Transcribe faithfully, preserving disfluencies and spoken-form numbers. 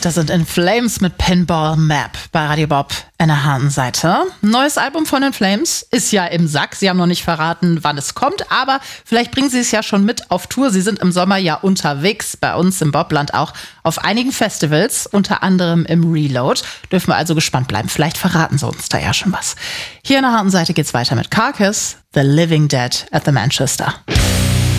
Das sind In Flames mit Pinball Map bei Radio Bob in der Hahnseite. Neues Album von In Flames ist ja im Sack. Sie haben noch nicht verraten, wann es kommt, aber vielleicht bringen Sie es ja schon mit auf Tour. Sie sind im Sommer ja unterwegs, bei uns im Bobland auch, auf einigen Festivals, unter anderem im Reload. Dürfen wir also gespannt bleiben. Vielleicht verraten Sie uns da ja schon was. Hier in der Hahnseite geht's weiter mit Carcass, The Living Dead at the Manchester.